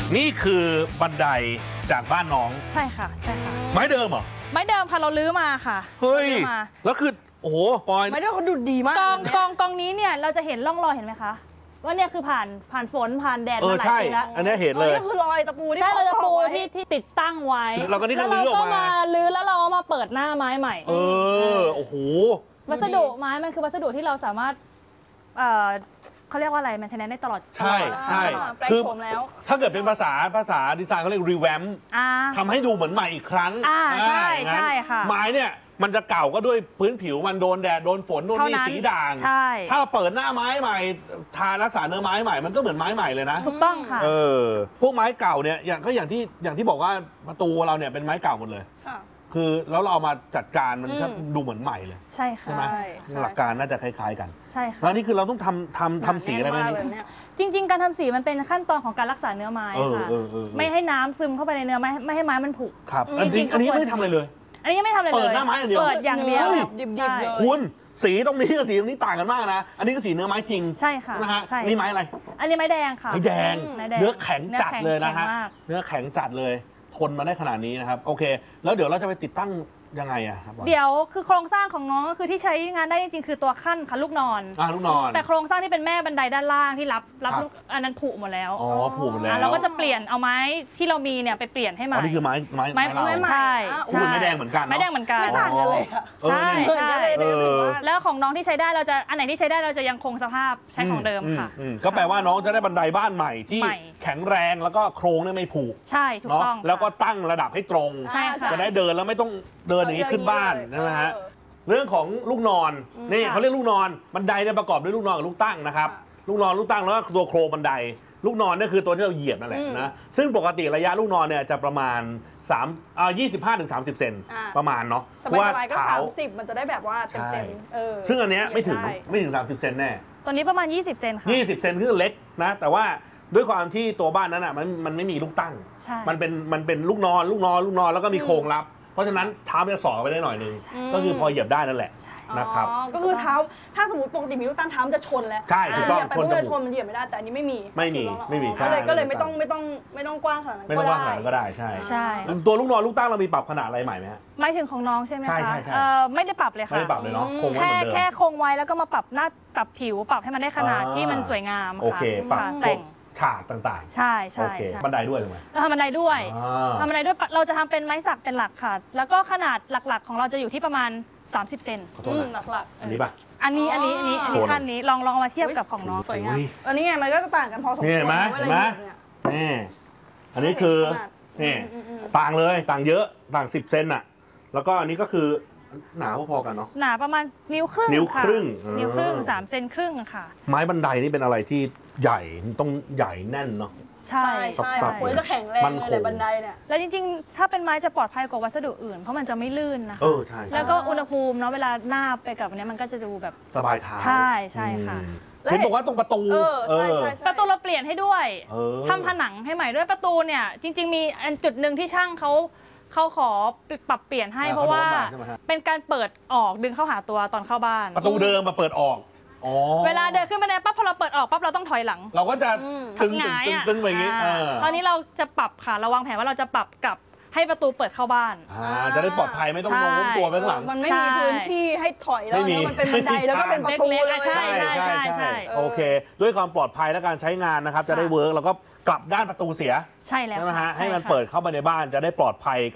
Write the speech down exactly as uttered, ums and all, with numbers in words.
นี่คือบันไดจากบ้านน้องใช่ค่ะใช่ค่ะไม้เดิมเหรอไม้เดิมค่ะเราลื้อมาค่ะเฮ้ยแล้วคือโอ้โหปอยไม้เดิมเขาดูดีมากกองกองกองนี้เนี่ยเราจะเห็นร่องรอยเห็นไหมคะว่าเนี่ยคือผ่านผ่านฝนผ่านแดดมาหลายปีแล้วอันนี้เห็นเลยนี่คือรอยตะปูที่ใช่เราจะปูที่ที่ติดตั้งไว้เราก็นี่ก็ลื้อออกมามาลื้อแล้วเรามาเปิดหน้าไม้ใหม่เออโอ้โหวัสดุไม้มันคือวัสดุที่เราสามารถเอ่อเขาเรียกว่าอะไรแมนเทนแนนซ์ได้ตลอดใช่ใช่คือถ้าเกิดเป็นภาษาภาษาดีไซน์เขาเรียกรีแวมทำให้ดูเหมือนใหม่อีกครั้งอ่าใช่ใช่ค่ะไม้เนี่ยมันจะเก่าก็ด้วยพื้นผิวมันโดนแดดโดนฝนโดนนี่สีด่างถ้าเปิดหน้าไม้ใหม่ทารักษาเนื้อไม้ใหม่มันก็เหมือนไม้ใหม่เลยนะถูกต้องค่ะเออพวกไม้เก่าเนี่ยอย่างก็อย่างที่อย่างที่บอกว่าประตูเราเนี่ยเป็นไม้เก่าหมดเลยคือแล้วเราเอามาจัดการมันก็ดูเหมือนใหม่เลยใช่ค่ะใช่ไหมหลักการน่าจะคล้ายๆกันใช่ค่ะแล้วนี่คือเราต้องทำทำทำสีอะไรไหมนี่จริงๆการทำสีมันเป็นขั้นตอนของการรักษาเนื้อไม้ค่ะไม่ให้น้ำซึมเข้าไปในเนื้อไม่ไม่ให้ไม้มันผุครับอันนี้อันนี้ไม่ได้ทำอะไรเลยอันนี้ยังไม่ทำอะไรเลยเปิดหน้าไม้อย่างเดียวเปิดอย่างเดียวดิบๆเลยคุณสีตรงนี้กับสีตรงนี้ต่างกันมากนะอันนี้ก็สีเนื้อไม้จริงใช่ค่ะนะฮะนี่ไม้อะไรอันนี้ไม้แดงค่ะไม้แดงเนื้อแข็งจัดเลยนะฮะเนื้อแข็งจัดเลยทนมาได้ขนาดนี้นะครับโอเคแล้วเดี๋ยวเราจะไปติดตั้งยังไงอะครับเดี๋ยวคือโครงสร้างของน้องก็คือที่ใช้งานได้จริงๆคือตัวขั้นค่ะลูกนอนอ่าลูกนอนแต่โครงสร้างที่เป็นแม่บันไดด้านล่างที่รับรับลูกอันนั้นผุหมดแล้วอ๋อผุหมดแล้วเราก็จะเปลี่ยนเอาไม้ที่เรามีเนี่ยไปเปลี่ยนให้ใหม่อันนี้คือไม้ไม้ไม้ไม้ใช่ใช่ไม้แดงเหมือนกันไม้แดงเหมือนกันไม่ต่างกันเลยใช่ใช่แล้วของน้องที่ใช้ได้เราจะอันไหนที่ใช้ได้เราจะยังคงสภาพใช้ของเดิมค่ะก็แปลว่าน้องจะได้บันไดบ้านใหม่ที่แข็งแรงแล้วก็โครงเนี่ยไม่ผุใช่ถูกต้องแล้วก็ตั้งระดับให้ตรงจะได้เดินแล้วไม่ต้องเดินอย่างนี้ขึ้นบ้านใช่ไหมฮะเรื่องของลูกนอนนี่เขาเรียกลูกนอนบันไดเนี่ยประกอบด้วยลูกนอนกับลูกตั้งนะครับลูกนอนลูกตั้งแล้วก็ตัวโครงบันไดลูกนอนนี่คือตัวที่เราเหยียบนั่นแหละนะซึ่งปกติระยะลูกนอนเนี่ยจะประมาณ3อ่ายี่สิบห้าถึงสามสิบเซนประมาณเนาะเพราะว่าก็สามสิบมันจะได้แบบว่าเต็มๆเออซึ่งอันเนี้ยไม่ถึงไม่ถึงสามสิบเซนแน่ตัวนี้ประมาณยี่สิบเซนค่ะยี่สิบเซนคือเล็กนะแต่ว่าด้วยความที่ตัวบ้านนั้นอ่ะมันมันไม่มีลูกตั้งมันเป็นมันเป็นลูกนอนลูกนอนลูกนอนแล้วก็มีโครงรับเพราะฉะนั้นเท้าจะสอดไปได้หน่อยนึงก็คือพอเหยียบได้นั่นแหละนะครับก็คือเท้าถ้าสมมติปกติมีลูกตั้งเท้าจะชนแล้วใช่ถูกต้องชนจะชนมันเหยียบไม่ได้แต่อันนี้ไม่มีไม่มีไม่มีก็เลยก็เลยไม่ต้องไม่ต้องไม่ต้องกว้างขนาดนั้นไม่ต้องกว้างขนาดนั้นก็ได้ใช่ใช่ตัวลูกนอนลูกตั้งเรามีปรับขนาดอะไรใหม่ไหมฮะหมายถึงของน้องใช่ไหมคะใช่ใช่ใช่ไม่ได้ปรับเลยค่ะไม่ได้ปรับเลยเนาะแค่แค่คงไว้แล้วก็มาปรับหน้าปรับผิวปรับให้มันได้ขนาดที่มันสวยงามโอเคปรับแต่งฉากต่างๆใช่ใช่บันไดด้วยถูกไหมเราทำบันไดด้วยทำบันไดด้วยเราจะทำเป็นไม้สักเป็นหลักค่ะแล้วก็ขนาดหลักๆของเราจะอยู่ที่ประมาณสามสิบเซนขอโทษนะหลักๆอันนี้ป่ะอันนี้อันนี้อันนี้อันนี้ขั้นนี้ลองลองมาเทียบกับของน้องสวยงามอันนี้ไงมันก็จะต่างกันพอสมควรเห็นไหมเห็นไหมนี่อันนี้คือนี่ต่างเลยต่างเยอะต่างสิบเซนอ่ะแล้วก็อันนี้ก็คือหนาพอๆกันเนาะหนาประมาณนิ้วครึ่งนิ้วครึ่งนิ้วครึ่งสามเซนครึ่งค่ะไม้บันไดนี่เป็นอะไรที่ใหญ่ต้องใหญ่แน่นเนาะใช่ใช่มันจะแข็งแรงเลยบันไดเนี่ยแล้วจริงๆถ้าเป็นไม้จะปลอดภัยกว่าวัสดุอื่นเพราะมันจะไม่ลื่นนะคะเออใช่แล้วก็อุณหภูมิเนาะเวลาหน้าไปกับอันนี้มันก็จะดูแบบสบายเท้าใช่ใช่ค่ะเห็นบอกว่าตรงประตูประตูเราเปลี่ยนให้ด้วยทำผนังให้ใหม่ด้วยประตูเนี่ยจริงๆมีอันจุดหนึ่งที่ช่างเขาเขาขอปรับเปลี่ยนให้เพราะว่าเป็นการเปิดออกดึงเข้าหาตัวตอนเข้าบ้านประตูเดิมมาเปิดออกเวลาเดินขึ้นบันไดปั๊บพอเราเปิดออกปั๊บเราต้องถอยหลังเราก็จะตึงตึงตึงไปอย่างนี้ตอนนี้เราจะปรับค่ะเราวางแผนว่าเราจะปรับกับให้ประตูเปิดเข้าบ้านจะได้ปลอดภัยไม่ต้องโน้มตัวไปข้างหลังมันไม่มีพื้นที่ให้ถอยแล้วมันเป็นบันไดแล้วก็เป็นประตูเลยใช่ใช่ใช่ใช่โอเคด้วยความปลอดภัยและการใช้งานนะครับจะได้เวิร์กแล้วก็กลับด้านประตูเสียใช่แล้วใช่ไหมฮะให้มันเปิดเข้ามาในบ้านจะได้ปลอดภัย